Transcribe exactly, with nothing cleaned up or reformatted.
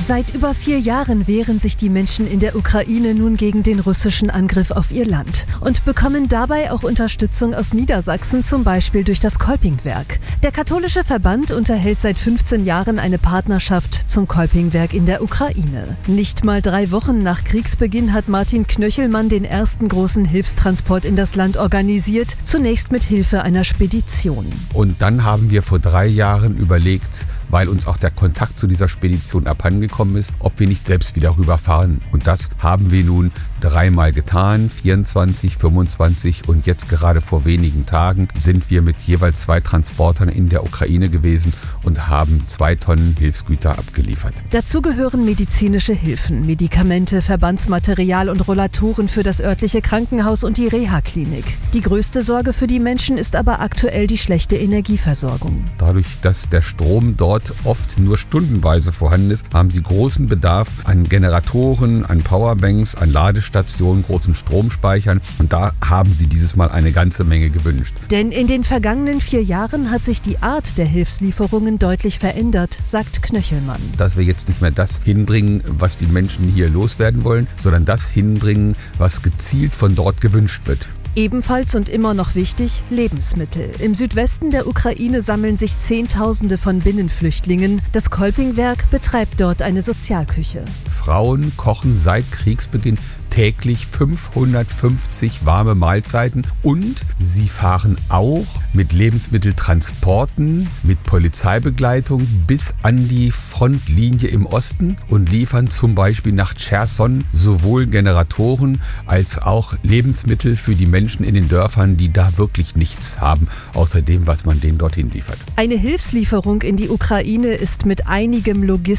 Seit über vier Jahren wehren sich die Menschen in der Ukraine nun gegen den russischen Angriff auf ihr Land und bekommen dabei auch Unterstützung aus Niedersachsen, zum Beispiel durch das Kolpingwerk. Der katholische Verband unterhält seit fünfzehn Jahren eine Partnerschaft zum Kolpingwerk in der Ukraine. Nicht mal drei Wochen nach Kriegsbeginn hat Martin Knöchelmann den ersten großen Hilfstransport in das Land organisiert, zunächst mit Hilfe einer Spedition. Und dann haben wir vor drei Jahren überlegt, weil uns auch der Kontakt zu dieser Spedition abhandengekommen ist, ob wir nicht selbst wieder rüberfahren. Und das haben wir nun dreimal getan, vierundzwanzig, fünfundzwanzig und jetzt gerade vor wenigen Tagen sind wir mit jeweils zwei Transportern in der Ukraine gewesen und haben zwei Tonnen Hilfsgüter abgeliefert. Dazu gehören medizinische Hilfen, Medikamente, Verbandsmaterial und Rollatoren für das örtliche Krankenhaus und die Reha-Klinik. Die größte Sorge für die Menschen ist aber aktuell die schlechte Energieversorgung. Dadurch, dass der Strom dort oft nur stundenweise vorhanden ist, haben sie großen Bedarf an Generatoren, an Powerbanks, an Ladestationen, großen Stromspeichern und da haben sie dieses Mal eine ganze Menge gewünscht. Denn in den vergangenen vier Jahren hat sich die Art der Hilfslieferungen deutlich verändert, sagt Knöchelmann. Dass wir jetzt nicht mehr das hinbringen, was die Menschen hier loswerden wollen, sondern das hinbringen, was gezielt von dort gewünscht wird. Ebenfalls und immer noch wichtig, Lebensmittel. Im Südwesten der Ukraine sammeln sich Zehntausende von Binnenflüchtlingen. Das Kolpingwerk betreibt dort eine Sozialküche. Frauen kochen seit Kriegsbeginn täglich fünfhundertfünfzig warme Mahlzeiten und sie fahren auch mit Lebensmitteltransporten, mit Polizeibegleitung bis an die Frontlinie im Osten und liefern zum Beispiel nach Cherson sowohl Generatoren als auch Lebensmittel für die Menschen in den Dörfern, die da wirklich nichts haben, außer dem, was man denen dorthin liefert. Eine Hilfslieferung in die Ukraine ist mit einigem Logistik